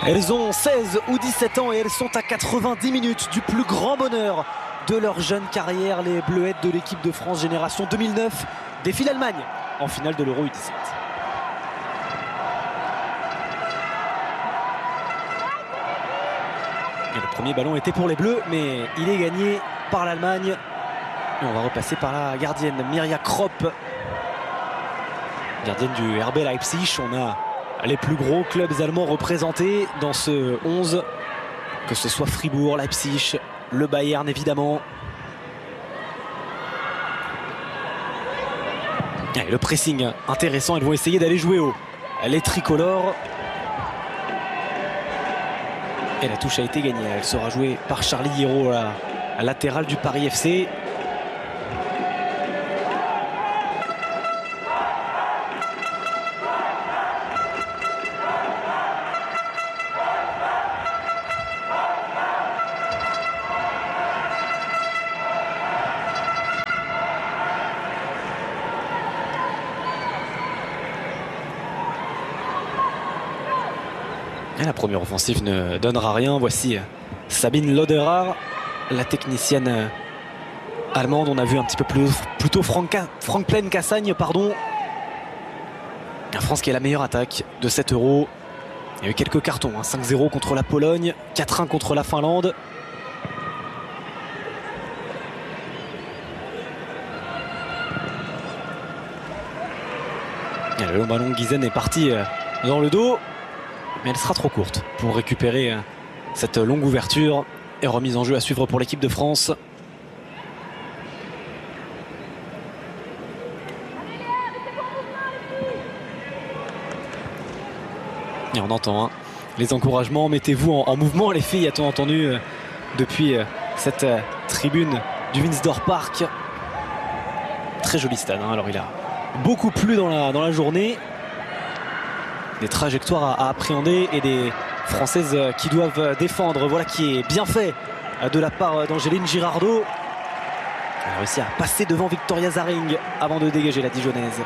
Elles ont 16 ou 17 ans et elles sont à 90 minutes du plus grand bonheur de leur jeune carrière. Les Bleuettes de l'équipe de France Génération 2009 défient l'Allemagne en finale de l'Euro U17. Et le premier ballon était pour les Bleus, mais il est gagné par l'Allemagne. Et on va repasser par la gardienne Mirja Kropp, gardienne du RB Leipzig. On a les plus gros clubs allemands représentés dans ce 11, que ce soit Fribourg, Leipzig, le Bayern évidemment. Et le pressing intéressant, elles vont essayer d'aller jouer haut. Les tricolores. Et la touche a été gagnée. Elle sera jouée par Charlie Hiro, à latéral du Paris FC. Et la première offensive ne donnera rien. Voici Sabine Loderer, la technicienne allemande. On a vu un petit peu plutôt Franck Pleine-Cassagne, pardon. La France qui est la meilleure attaque de cet Euro. Il y a eu quelques cartons, 5-0 contre la Pologne, 4-1 contre la Finlande. Et le long ballon, Gisen est parti dans le dos. Mais elle sera trop courte pour récupérer cette longue ouverture. Et remise en jeu à suivre pour l'équipe de France. Et on entend les encouragements. Mettez-vous en mouvement les filles, a-t-on entendu depuis cette tribune du Windsor Park. Très joli stade, alors il a beaucoup plu dans la journée. Des trajectoires à appréhender et des Françaises qui doivent défendre. Voilà qui est bien fait de la part d'Angéline Girardot. Elle a réussi à passer devant Victoria Zaring avant de dégager la Dijonnaise.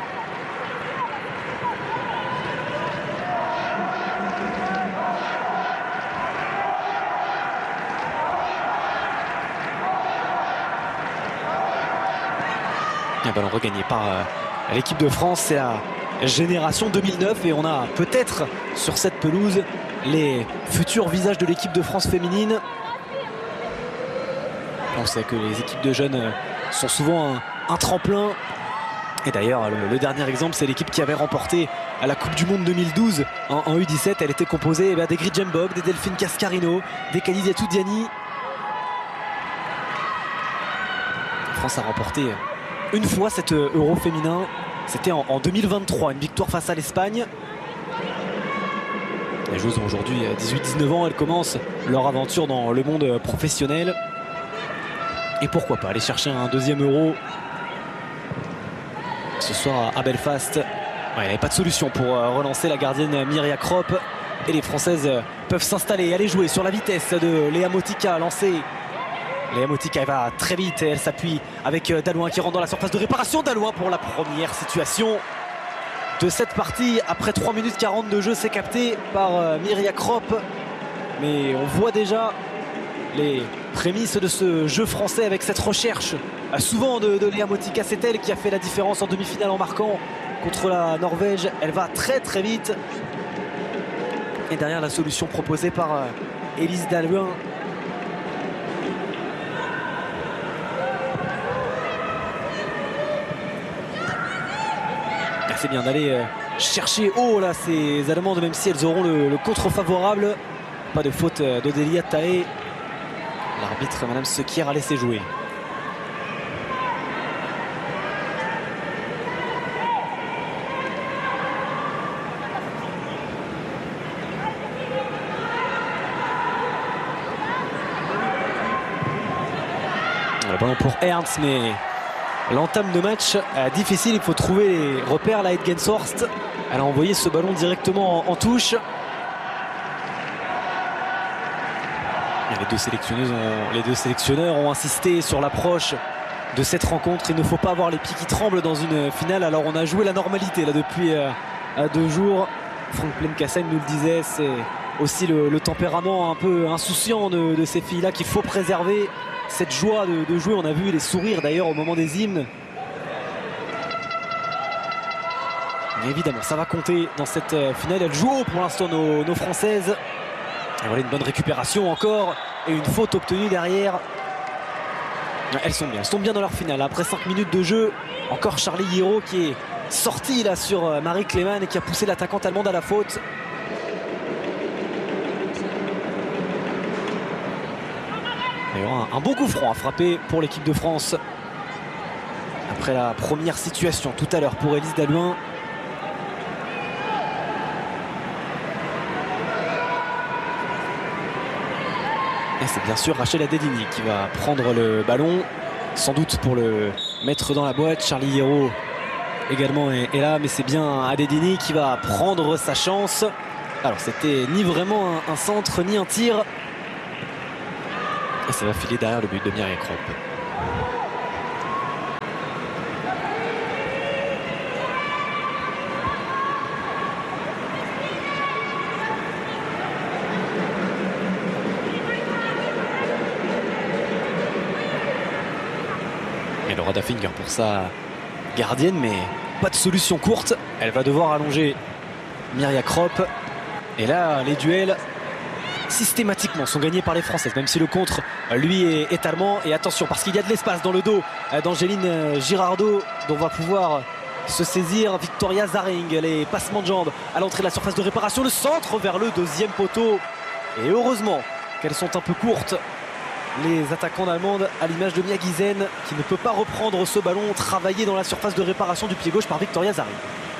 Un ballon regagné par l'équipe de France. C'est la Génération 2009 et on a peut-être sur cette pelouse les futurs visages de l'équipe de France féminine. On sait que les équipes de jeunes sont souvent un tremplin. Et d'ailleurs le dernier exemple, c'est l'équipe qui avait remporté la Coupe du Monde 2012 en U17. Elle était composée des Grit Jembok, des Delphine Cascarino, des Kalidiatou Diani. La France a remporté une fois cet Euro féminin. C'était en 2023, une victoire face à l'Espagne. Les joueuses ont aujourd'hui 18-19 ans, elles commencent leur aventure dans le monde professionnel. Et pourquoi pas aller chercher un deuxième Euro ce soir à Belfast. Il n'y avait pas de solution pour relancer la gardienne Mirja Kropp. Et les Françaises peuvent s'installer et aller jouer sur la vitesse de Léa Motika, lancée. Léa Motika va très vite et elle s'appuie avec Dalouin qui rentre dans la surface de réparation. Dalouin pour la première situation de cette partie. Après 3 minutes 40 de jeu, c'est capté par Mirja Kropp. Mais on voit déjà les prémices de ce jeu français avec cette recherche souvent de Léa Motika. C'est elle qui a fait la différence en demi-finale en marquant contre la Norvège. Elle va très très vite. Et derrière la solution proposée par Élise Dalouin. C'est bien d'aller chercher haut là ces Allemandes, même si elles auront le contre favorable. Pas de faute d'Odélia Taé. L'arbitre Madame Sequier a laissé jouer. Le ballon pour Ernst, mais l'entame de match difficile, il faut trouver les repères. La Hedgenshorst, elle a envoyé ce ballon directement en touche. Les deux sélectionneurs ont insisté sur l'approche de cette rencontre. Il ne faut pas avoir les pieds qui tremblent dans une finale. Alors on a joué la normalité là depuis 2 jours. Franck Pleine-Cassagne nous le disait, c'est aussi le tempérament un peu insouciant de ces filles-là qu'il faut préserver. Cette joie de jouer, on a vu les sourires d'ailleurs au moment des hymnes. Mais évidemment, ça va compter dans cette finale. Elles jouent haut pour l'instant nos Françaises. Et voilà une bonne récupération encore et une faute obtenue derrière. Elles sont bien dans leur finale. Après 5 minutes de jeu, encore Charlie Hiro qui est sorti là sur Marie Clément et qui a poussé l'attaquante allemande à la faute. D'ailleurs, un bon coup franc à frapper pour l'équipe de France. Après la première situation tout à l'heure pour Élise Dalouin. Et c'est bien sûr Rachel Adedini qui va prendre le ballon, sans doute pour le mettre dans la boîte. Charlie Hiro également est là, mais c'est bien Adedini qui va prendre sa chance. Alors c'était ni vraiment un centre ni un tir. Et ça va filer derrière le but de Mireia Kropp. Et Laura Dafinger pour sa gardienne, mais pas de solution courte. Elle va devoir allonger Mireia Kropp. Et là, les duels systématiquement sont gagnés par les Françaises, même si le contre lui est allemand. Et attention, parce qu'il y a de l'espace dans le dos d'Angéline Girardot, dont va pouvoir se saisir Victoria Zaring. Les passements de jambes à l'entrée de la surface de réparation, le centre vers le deuxième poteau. Et heureusement qu'elles sont un peu courtes, les attaquants allemandes, à l'image de Mia Giesen, qui ne peut pas reprendre ce ballon travaillé dans la surface de réparation du pied gauche par Victoria Zaring.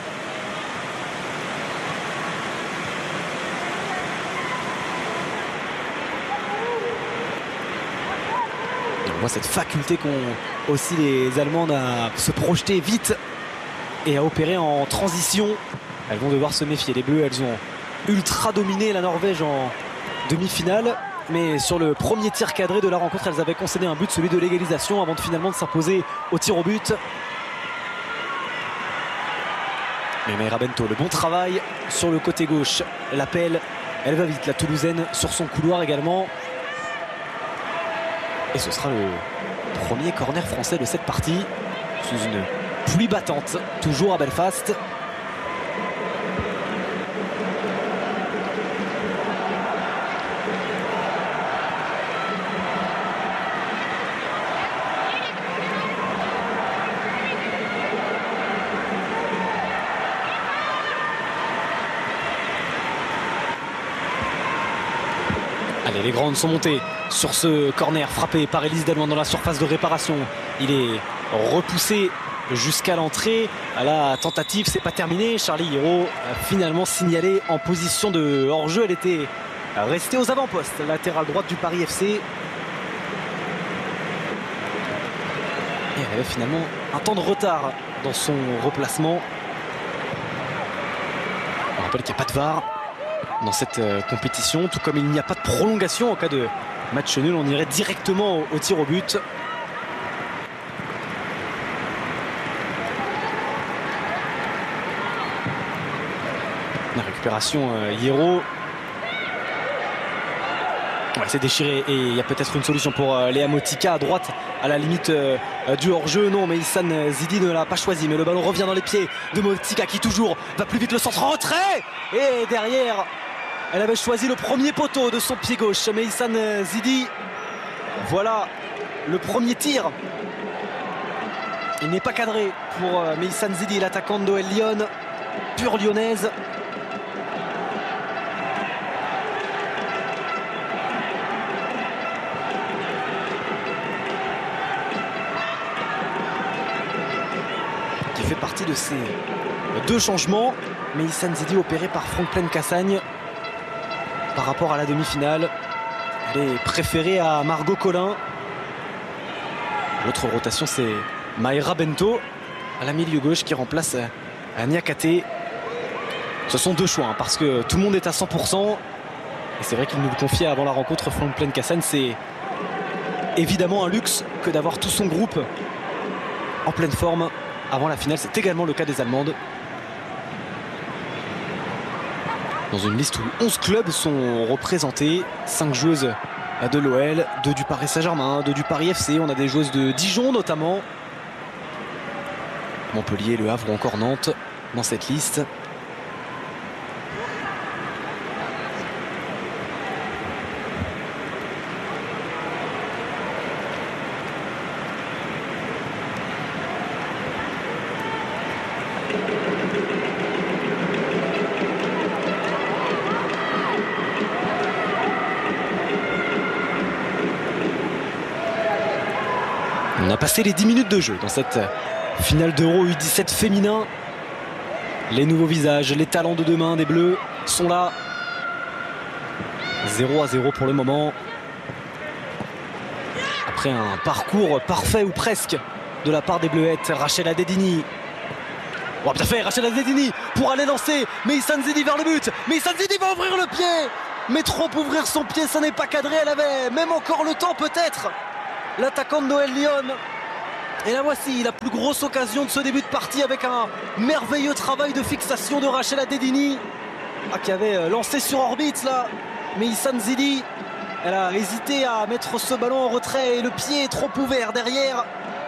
On voit cette faculté qu'ont aussi les Allemandes à se projeter vite et à opérer en transition. Elles vont devoir se méfier. Les Bleus, elles ont ultra dominé la Norvège en demi-finale. Mais sur le premier tir cadré de la rencontre, elles avaient concédé un but, celui de l'égalisation, avant de finalement de s'imposer au tir au but. Mais Mayra Bento, le bon travail sur le côté gauche. L'appel, elle va vite, la Toulousaine, sur son couloir également. Et ce sera le premier corner français de cette partie, sous une pluie battante, toujours à Belfast. Allez, les grandes sont montées sur ce corner frappé par Élise Dalouin dans la surface de réparation. Il est repoussé jusqu'à l'entrée. La tentative, c'est pas terminé. Charlie Hiro a finalement signalé en position de hors-jeu. Elle était restée aux avant-postes, latérale droite du Paris FC. Et elle avait finalement un temps de retard dans son replacement. On rappelle qu'il n'y a pas de VAR dans cette compétition, tout comme il n'y a pas de prolongation en cas de match nul. On irait directement au tir au but. La récupération Hiro. Ouais, c'est déchiré et il y a peut-être une solution pour Léa Motika à droite, à la limite du hors-jeu. Non, mais Ihsan Zidi ne l'a pas choisi, mais le ballon revient dans les pieds de Motika qui toujours va plus vite, le centre en retrait. Et derrière, elle avait choisi le premier poteau de son pied gauche, mais Ihsan Zidi, voilà le premier tir. Il n'est pas cadré pour Ihsan Zidi, l'attaquante d'OL Lyon, pure lyonnaise. Qui fait partie de ces deux changements. Mais Ihsan Zidi opéré par Franck Plaine-Cassagne. Par rapport à la demi-finale, elle est préférée à Margot Collin. L'autre rotation, c'est Mayra Bento à la milieu gauche qui remplace Niakate. Ce sont deux choix, hein, parce que tout le monde est à 100%. Et c'est vrai qu'il nous le confiait avant la rencontre, Franck Plaine-Cassagne. C'est évidemment un luxe que d'avoir tout son groupe en pleine forme avant la finale. C'est également le cas des Allemandes. Dans une liste où 11 clubs sont représentés, 5 joueuses de l'OL, 2 du Paris Saint-Germain, 2 du Paris FC. On a des joueuses de Dijon notamment, Montpellier, Le Havre ou encore Nantes dans cette liste. On a passé les 10 minutes de jeu dans cette finale d'Euro U17 féminin. Les nouveaux visages, les talents de demain des Bleus sont là. 0-0 pour le moment. Après un parcours parfait ou presque de la part des Bleuettes. Rachel Adedini. Oh, bien fait, Rachel Adedini pour aller lancer. Meïssa Nzidi vers le but. Meïssa Nzidi va ouvrir le pied. Mais trop ouvrir son pied, ça n'est pas cadré. Elle avait même encore le temps peut-être. L'attaquant de Noël Lyon. Et la voici, la plus grosse occasion de ce début de partie avec un merveilleux travail de fixation de Rachel Adedini, qui avait lancé sur orbite là. Mais Meïssa Nzidi, elle a hésité à mettre ce ballon en retrait et le pied est trop ouvert derrière.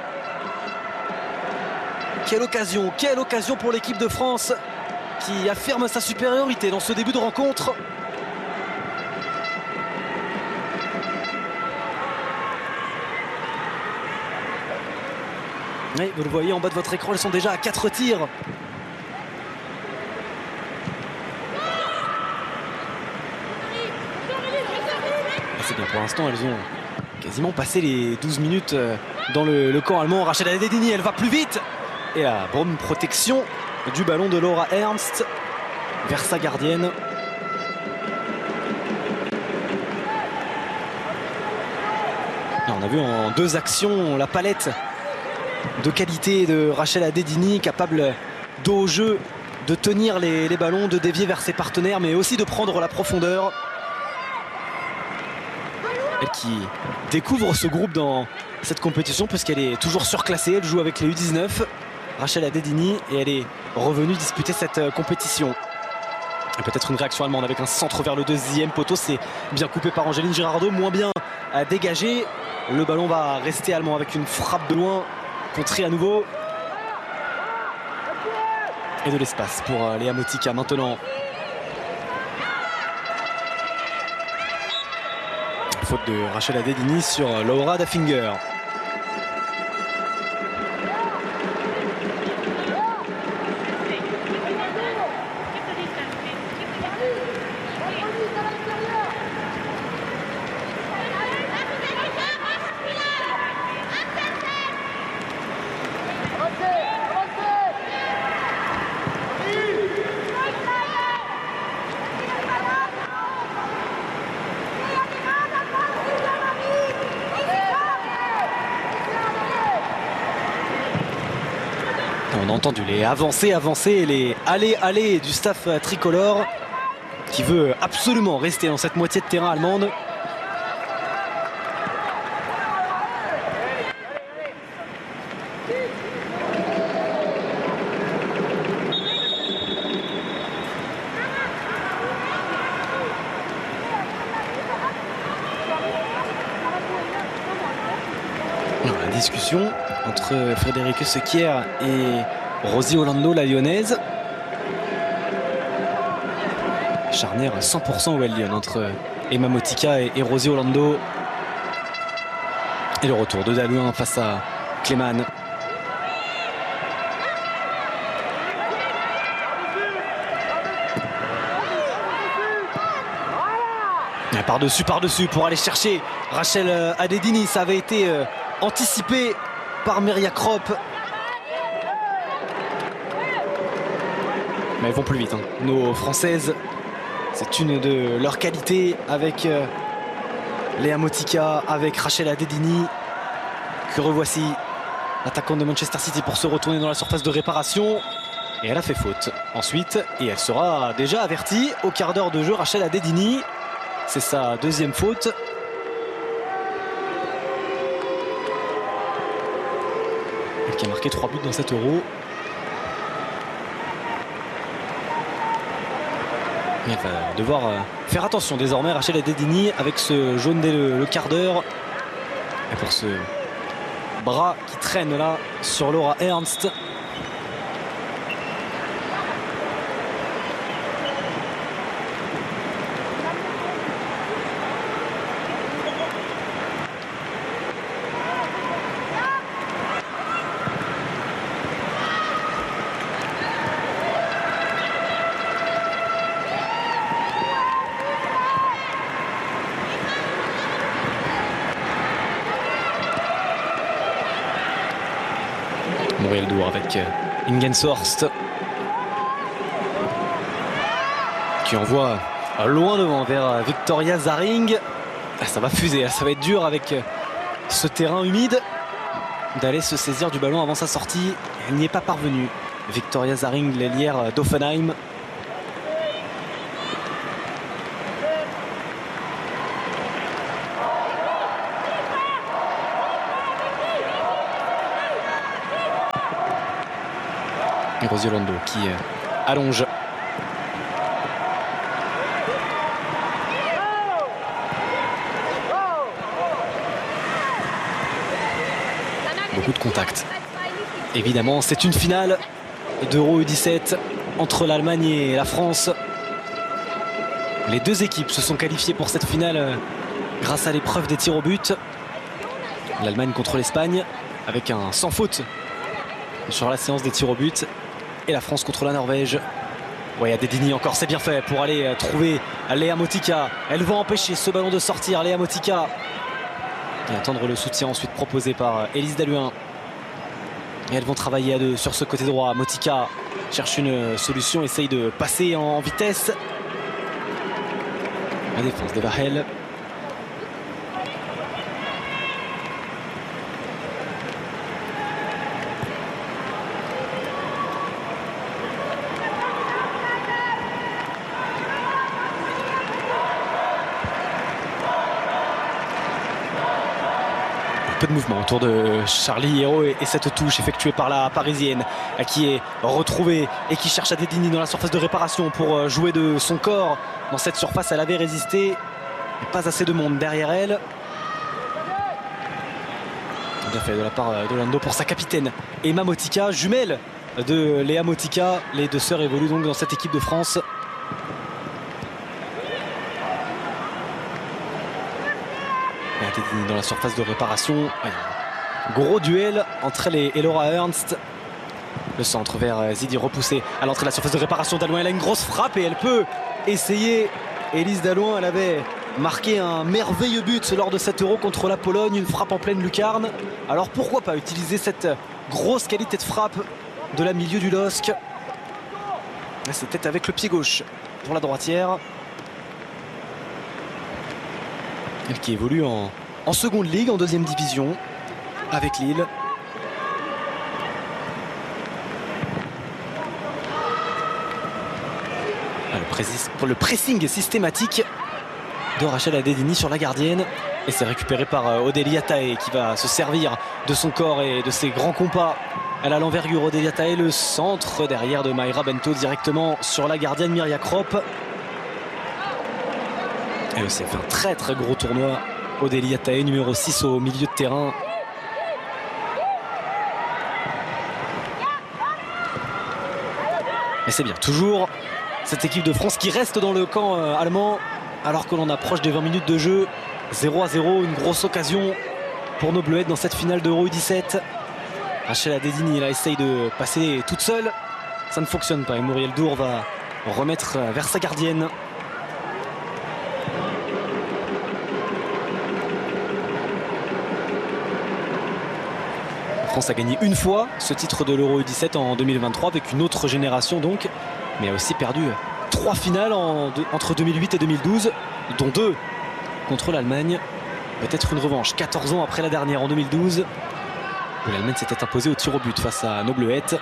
Quelle occasion pour l'équipe de France qui affirme sa supériorité dans ce début de rencontre. Oui, vous le voyez en bas de votre écran, elles sont déjà à 4 tirs. C'est bien, pour l'instant elles ont quasiment passé les 12 minutes dans le camp allemand. Rachel Adedini, elle va plus vite. Et la bonne protection du ballon de Laura Ernst vers sa gardienne. Et on a vu en 2 actions la palette de qualité de Rachel Adedini, capable dos au jeu, de tenir les ballons, de dévier vers ses partenaires, mais aussi de prendre la profondeur. Elle qui découvre ce groupe dans cette compétition puisqu'elle est toujours surclassée, elle joue avec les U19, Rachel Adedini, et elle est revenue disputer cette compétition. Et peut-être une réaction allemande avec un centre vers le 2e poteau, c'est bien coupé par Angéline Girardot, moins bien dégagé. Le ballon va rester allemand avec une frappe de loin. Contré à nouveau. Et de l'espace pour Léa Motika maintenant. Faute de Rachel Adedini sur Laura Daffinger. On a entendu les avancées et les aller du staff tricolore qui veut absolument rester dans cette moitié de terrain allemande. La discussion entre Friederike Sequier et Rosie Orlando, la lyonnaise. Charnière 100% OL Lyon entre Emma Motika et Rosie Orlando. Et le retour de Dalouin face à Clément. Par-dessus pour aller chercher Rachel Adedini. Ça avait été anticipé par Miria Krop. Mais elles vont plus vite, hein. Nos Françaises, c'est une de leurs qualités avec Léa Motika, avec Rachel Adedini, que revoici, l'attaquante de Manchester City, pour se retourner dans la surface de réparation. Et elle a fait faute ensuite, et elle sera déjà avertie au quart d'heure de jeu. Rachel Adedini, c'est sa 2e faute. Elle qui a marqué 3 buts dans cet Euro. Il va devoir faire attention désormais, Rachel Adedini, avec ce jaune dès le quart d'heure. Et pour ce bras qui traîne là sur Laura Ernst. Muriel Dour avec Ingenshorst qui envoie loin devant vers Victoria Zaring. Ça va fuser, ça va être dur avec ce terrain humide d'aller se saisir du ballon avant sa sortie. Elle n'y est pas parvenue. Victoria Zaring, l'ailière d'Offenheim. Et Rosiolando qui allonge. Beaucoup de contacts. Évidemment, c'est une finale d'Euro U17 entre l'Allemagne et la France. Les deux équipes se sont qualifiées pour cette finale grâce à l'épreuve des tirs au but. L'Allemagne contre l'Espagne avec un sans faute sur la séance des tirs au but. Et la France contre la Norvège. Ouais, Adedini encore, c'est bien fait pour aller trouver Léa Motika. Elle va empêcher ce ballon de sortir, Léa Motika. Et attendre le soutien ensuite proposé par Élise Dalluin. Et elles vont travailler à deux sur ce côté droit. Motika cherche une solution, essaye de passer en vitesse. La défense de Vahel. Peu de mouvement autour de Charlie Hérault et cette touche effectuée par la Parisienne qui est retrouvée et qui cherche Adedini dans la surface de réparation pour jouer de son corps dans cette surface. Elle avait résisté, pas assez de monde derrière elle. Bien fait de la part d'Orlando pour sa capitaine Emma Motika, jumelle de Léa Motika. Les deux sœurs évoluent donc dans cette équipe de France. Dans la surface de réparation, gros duel entre elle et Laura Ernst. Le centre vers Zidi repoussé à l'entrée de la surface de réparation. Dallouin, elle a une grosse frappe et elle peut essayer. Élise Dallouin, elle avait marqué un merveilleux but lors de cet Euro contre la Pologne, une frappe en pleine lucarne. Alors pourquoi pas utiliser cette grosse qualité de frappe de la milieu du LOSC. C'était avec le pied gauche pour la droitière. Elle qui évolue en seconde ligue, en deuxième division, avec Lille. Le pressing systématique de Rachel Adedini sur la gardienne. Et c'est récupéré par Odélia Taé qui va se servir de son corps et de ses grands compas. Elle a l'envergure, Odélia Taé, le centre derrière de Mayra Bento directement sur la gardienne Mirja Kropp. Elle aussi a fait un très très gros tournoi. Odélia Taé, numéro 6 au milieu de terrain. Et c'est bien, toujours cette équipe de France qui reste dans le camp allemand alors que l'on approche des 20 minutes de jeu. 0-0, une grosse occasion pour nos Bleuettes dans cette finale d'Euro U17. Rachel Adedini, elle essaye de passer toute seule. Ça ne fonctionne pas et Muriel Dour va remettre vers sa gardienne. La France a gagné une fois ce titre de l'Euro U17 en 2023 avec une autre génération donc, mais a aussi perdu 3 finales entre 2008 et 2012, dont 2 contre l'Allemagne. Peut-être une revanche 14 ans après la dernière en 2012 où l'Allemagne s'était imposée au tir au but face à nos Bleuettes.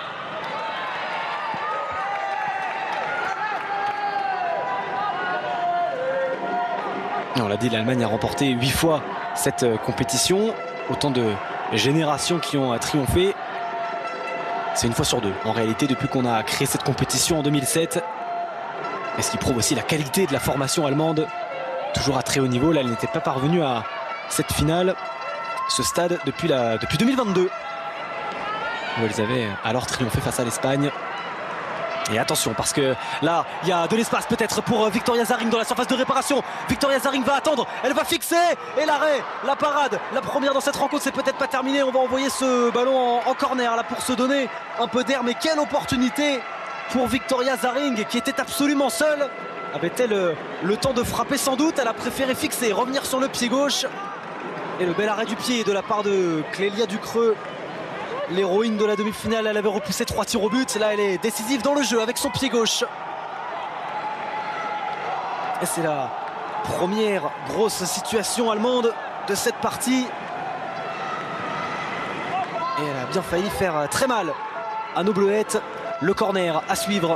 Et on l'a dit, l'Allemagne a remporté 8 fois cette compétition. Autant de générations qui ont triomphé. C'est une fois sur 2 en réalité depuis qu'on a créé cette compétition en 2007. Et ce qui prouve aussi la qualité de la formation allemande, toujours à très haut niveau. Là, elle n'était pas parvenue à cette finale, ce stade, depuis 2022, où elles avaient alors triomphé face à l'Espagne. Et attention, parce que là, il y a de l'espace peut-être pour Victoria Zaring dans la surface de réparation. Victoria Zaring va attendre, elle va fixer, et l'arrêt, la parade, la première dans cette rencontre, c'est peut-être pas terminé. On va envoyer ce ballon en corner là pour se donner un peu d'air. Mais quelle opportunité pour Victoria Zaring, qui était absolument seule. Avait-elle le temps de frapper? Sans doute. Elle a préféré fixer, revenir sur le pied gauche. Et le bel arrêt du pied de la part de Clélia Ducreux, l'héroïne de la demi-finale. Elle avait repoussé 3 tirs au but. Là, elle est décisive dans le jeu avec son pied gauche. Et c'est la première grosse situation allemande de cette partie. Et elle a bien failli faire très mal à nos Bleuettes. Le corner à suivre.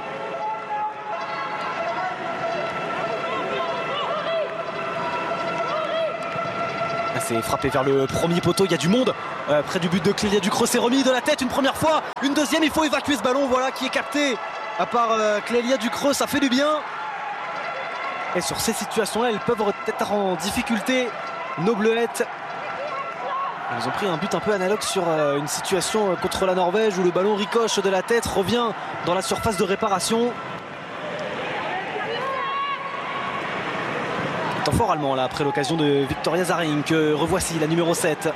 C'est frappé vers le premier poteau, il y a du monde près du but de Clélia Ducreux. C'est remis de la tête une première fois, une deuxième, il faut évacuer ce ballon, voilà, qui est capté à part Clélia Ducreux. Ça fait du bien. Et sur ces situations-là, elles peuvent être en difficulté, nos Bleuettes. Elles ont pris un but un peu analogue sur une situation contre la Norvège, où le ballon ricoche de la tête, revient dans la surface de réparation. Temps fort allemand là après l'occasion de Victoria Zaring, que revoici la numéro 7.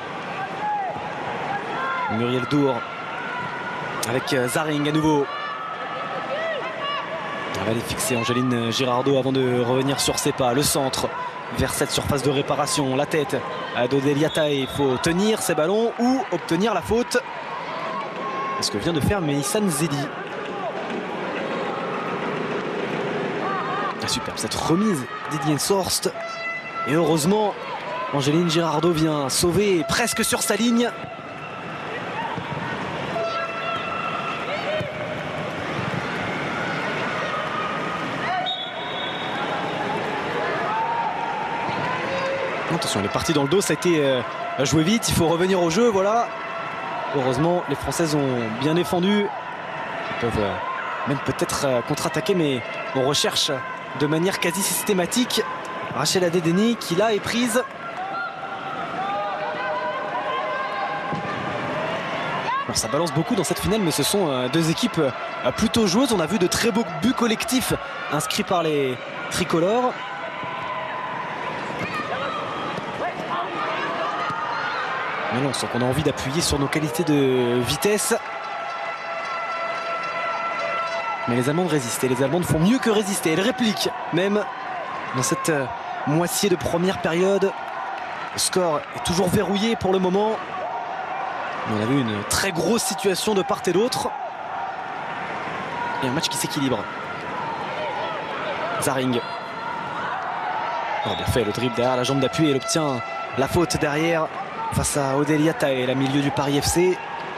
Muriel Dour avec Zaring à nouveau. Elle va aller fixer Angéline Girardot avant de revenir sur ses pas. Le centre vers cette surface de réparation. La tête d'Odelia Taé. Il faut tenir ces ballons ou obtenir la faute. C'est ce que vient de faire Meissan Zedi. Superbe cette remise d'Edienne Sorst. Et heureusement, Angéline Girardot vient sauver presque sur sa ligne. Attention, elle est partie dans le dos, ça a été joué vite, il faut revenir au jeu, voilà. Heureusement, les Françaises ont bien défendu. Elles peuvent même peut-être contre-attaquer, mais on recherche de manière quasi systématique Rachel Adedeni, qui là est prise. Alors, ça balance beaucoup dans cette finale, mais ce sont deux équipes plutôt joueuses. On a vu de très beaux buts collectifs inscrits par les tricolores. Mais non, on sent qu'on a envie d'appuyer sur nos qualités de vitesse. Mais les Allemandes résistent, et les Allemandes font mieux que résister. Elles répliquent même dans cette moitié de première période. Le score est toujours verrouillé pour le moment. Mais on a vu une très grosse situation de part et d'autre. Et un match qui s'équilibre. Zaring. Oh, bien fait, le dribble derrière la jambe d'appui, elle obtient la faute derrière face à Odelia Taé, la milieu du Paris FC.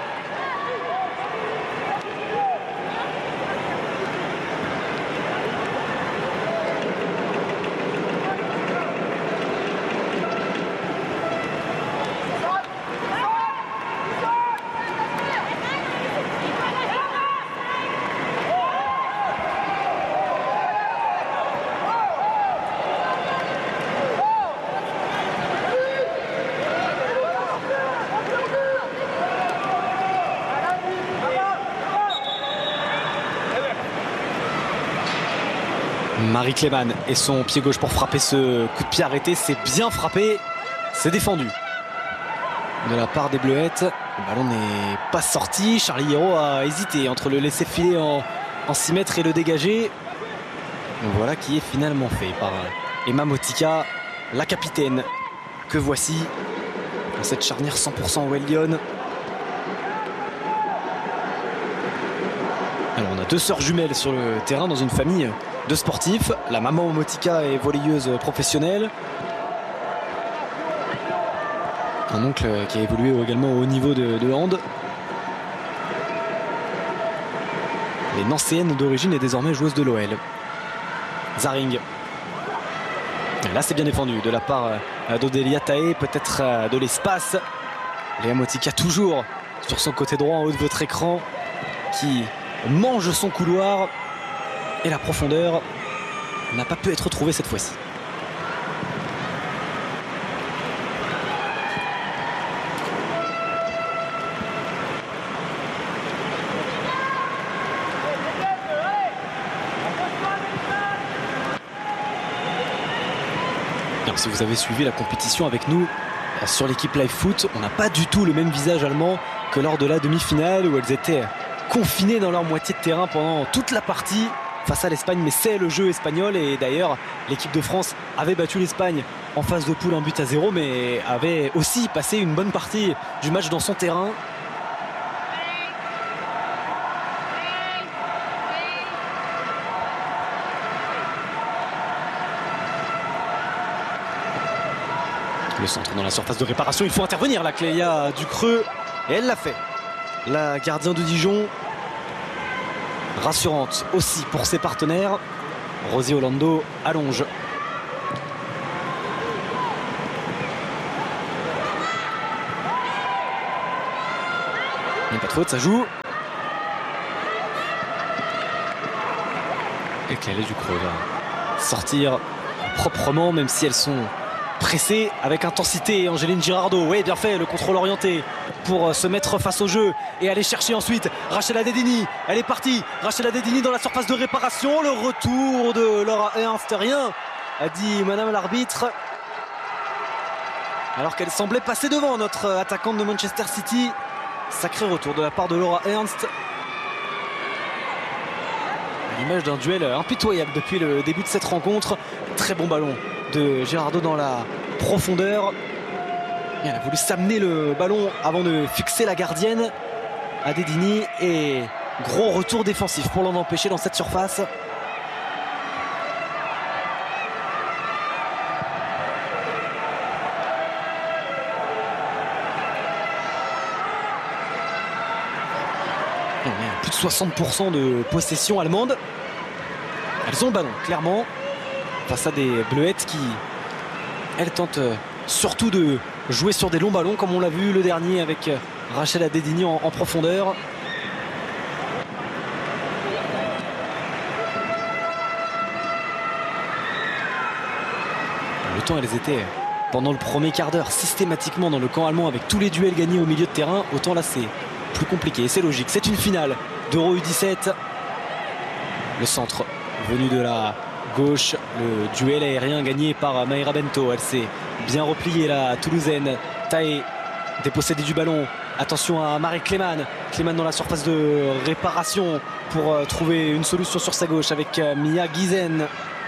Marie Clément et son pied gauche pour frapper ce coup de pied arrêté. C'est bien frappé, c'est défendu de la part des Bleuettes. Le ballon n'est pas sorti. Charlie Hérault a hésité entre le laisser filer en 6 mètres et le dégager. Voilà qui est finalement fait par Emma Motika, la capitaine, que voici dans cette charnière 100% Wellion. Alors on a deux sœurs jumelles sur le terrain dans une famille de sportifs. La maman Motika est volleyeuse professionnelle. Un oncle qui a évolué également au haut niveau de hand. Les Nancéennes d'origine est désormais joueuse de l'OL. Zaring. Et là c'est bien défendu de la part d'Odelia Taé, peut-être de l'espace. Léa Motika toujours sur son côté droit en haut de votre écran, qui mange son couloir. Et la profondeur n'a pas pu être trouvée cette fois-ci. Alors, si vous avez suivi la compétition avec nous sur l'équipe Live Foot, on n'a pas du tout le même visage allemand que lors de la demi-finale où elles étaient confinées dans leur moitié de terrain pendant toute la partie face à l'Espagne. Mais c'est le jeu espagnol et d'ailleurs l'équipe de France avait battu l'Espagne en phase de poule 1-0, mais avait aussi passé une bonne partie du match dans son terrain. Le centre dans la surface de réparation, il faut intervenir la Cléa du Creux et elle l'a fait. La gardien de Dijon, rassurante aussi pour ses partenaires. Rosie Orlando allonge. Il n'y a pas de faute, ça joue. Et Cléa du Creux va sortir proprement, même si elles sont pressé avec intensité. Angéline Girardot, oui, bien fait, le contrôle orienté pour se mettre face au jeu et aller chercher ensuite Rachel Adedini. Elle est partie, Rachel Adedini dans la surface de réparation. Le retour de Laura Ernst, rien, a dit madame l'arbitre, alors qu'elle semblait passer devant notre attaquante de Manchester City. Sacré retour de la part de Laura Ernst. L'image d'un duel impitoyable depuis le début de cette rencontre. Très bon ballon de Girardot dans la profondeur. Et elle a voulu s'amener le ballon avant de fixer la gardienne Adedini. Et gros retour défensif pour l'en empêcher dans cette surface. Et on est à plus de 60% de possession allemande. Elles ont le ballon, clairement, face à des bleuettes qui, elles, tentent surtout de jouer sur des longs ballons, comme on l'a vu le dernier avec Rachel Adedini en profondeur. Le temps, elles étaient pendant le premier quart d'heure systématiquement dans le camp allemand avec tous les duels gagnés au milieu de terrain. Autant là, c'est plus compliqué, c'est logique. C'est une finale d'Euro U17. Le centre venu de la gauche, le duel aérien gagné par Mayra Bento. Elle s'est bien repliée, la Toulousaine. Taé dépossédée du ballon. Attention à Marie Cléman. Cléman dans la surface de réparation pour trouver une solution sur sa gauche avec Mia Gizen.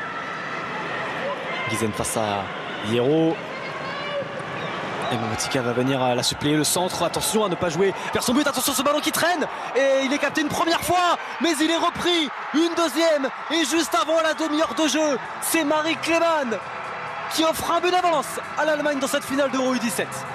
Gizen face à Hierro. Et Momotika va venir la suppléer. Le centre, attention à ne pas jouer vers son but. Attention, ce ballon qui traîne. Et il est capté une première fois, mais il est repris une deuxième. Et juste avant la demi-heure de jeu, c'est Marie Cléman qui offre un but d'avance à l'Allemagne dans cette finale d'Euro U17.